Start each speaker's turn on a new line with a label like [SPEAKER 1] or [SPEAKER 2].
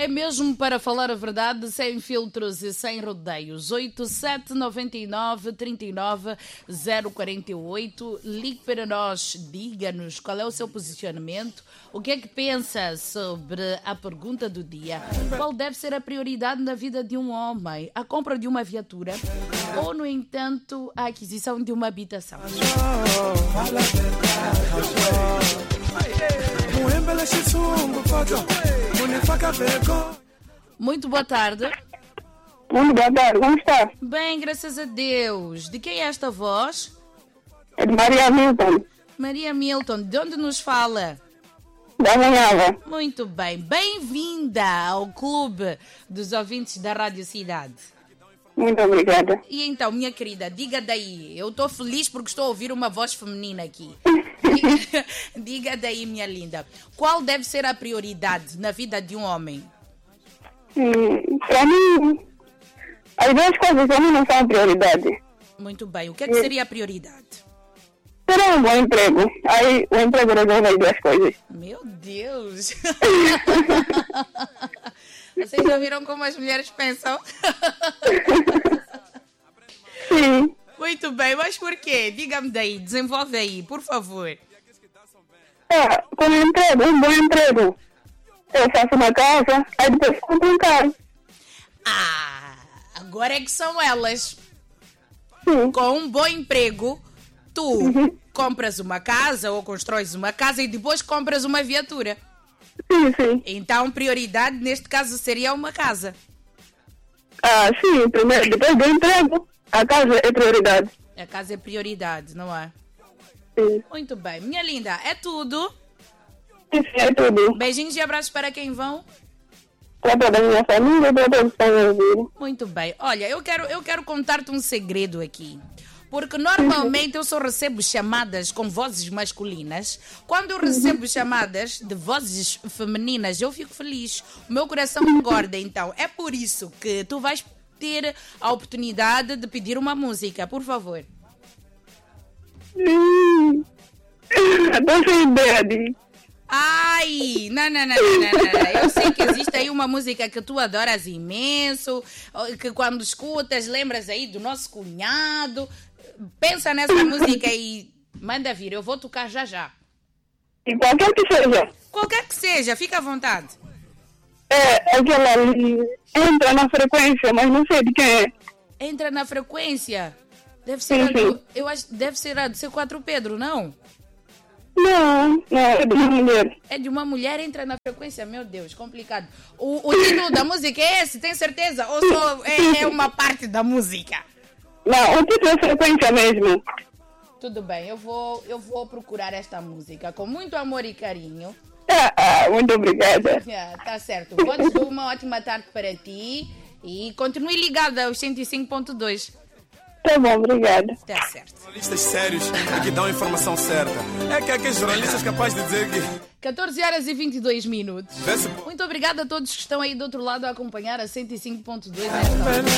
[SPEAKER 1] É mesmo para falar a verdade, sem filtros e sem rodeios. 8799-39-048. Ligue para nós, diga-nos qual é o seu posicionamento, o que é que pensa sobre a pergunta do dia. Qual deve ser a prioridade na vida de um homem? A compra de uma viatura ou, no entanto, a aquisição de uma habitação? Muito boa tarde.
[SPEAKER 2] Muito boa tarde, como está?
[SPEAKER 1] Bem, graças a Deus. De quem é esta voz?
[SPEAKER 2] É de Maria Milton,
[SPEAKER 1] Maria Milton. De onde nos fala?
[SPEAKER 2] da Manhava.
[SPEAKER 1] Muito bem. Bem-vinda ao clube dos ouvintes da Rádio Cidade.
[SPEAKER 2] Muito obrigada.
[SPEAKER 1] E então, minha querida, diga daí. Eu estou feliz porque estou a ouvir uma voz feminina aqui. Diga daí, minha linda. Qual deve ser a prioridade na vida de um homem?
[SPEAKER 2] Para mim, as duas coisas para mim não são prioridade.
[SPEAKER 1] Muito bem. O que é que seria a prioridade?
[SPEAKER 2] Ter um bom emprego. Aí o emprego resolve as duas coisas.
[SPEAKER 1] Meu Deus! Vocês já viram como as mulheres pensam?
[SPEAKER 2] Sim.
[SPEAKER 1] Muito bem, mas por quê? Diga-me daí, desenvolve aí, por favor.
[SPEAKER 2] Com um emprego, um bom emprego. Eu faço uma casa, aí depois compro um carro.
[SPEAKER 1] Ah, agora é que são elas.
[SPEAKER 2] Sim.
[SPEAKER 1] Com um bom emprego, tu compras uma casa ou constróis uma casa e depois compras uma viatura.
[SPEAKER 2] Sim.
[SPEAKER 1] Então, prioridade neste caso seria uma casa.
[SPEAKER 2] Sim, primeiro, depois do emprego, a casa é prioridade.
[SPEAKER 1] A casa é prioridade, não é?
[SPEAKER 2] Sim.
[SPEAKER 1] Muito bem. Minha linda, é tudo.
[SPEAKER 2] Isso é tudo.
[SPEAKER 1] Beijinhos e abraços para quem vão.
[SPEAKER 2] Para toda a minha família, para todos que estão a ouvir.
[SPEAKER 1] Muito bem. Olha, eu quero contar-te um segredo aqui. Porque normalmente eu só recebo chamadas com vozes masculinas. Quando eu recebo chamadas de vozes femininas, eu fico feliz. O meu coração engorda, então. É por isso que tu vais ter a oportunidade de pedir uma música, por favor.
[SPEAKER 2] Estou sem ideia de...
[SPEAKER 1] Ai, não. Eu sei que existe aí uma música que tu adoras imenso, que quando escutas lembras aí do nosso cunhado. Pensa nessa música e manda vir, eu vou tocar já.
[SPEAKER 2] E qualquer que seja.
[SPEAKER 1] Qualquer que seja, fica à vontade.
[SPEAKER 2] É aquela ali, entra na frequência, mas não sei de quem é.
[SPEAKER 1] Entra na frequência. Deve ser eu acho deve ser a do C4 Pedro, não?
[SPEAKER 2] Não, é de uma mulher.
[SPEAKER 1] É de uma mulher, entra na frequência, meu Deus, complicado. O título da música é esse, tem certeza? Ou só é uma parte da música?
[SPEAKER 2] Não, o título é frequência mesmo.
[SPEAKER 1] Tudo bem, eu vou procurar esta música com muito amor e carinho.
[SPEAKER 2] Muito obrigada.
[SPEAKER 1] Tá certo. Votos de uma ótima tarde para ti e continue ligada aos 105.2.
[SPEAKER 2] Tá bom, obrigada.
[SPEAKER 1] Tá certo.
[SPEAKER 3] Jornalistas sérios é que dão a informação certa. É que aqueles jornalistas capazes de dizer que...
[SPEAKER 1] 14h22. Muito obrigada a todos que estão aí do outro lado a acompanhar a 105.2 nesta hora.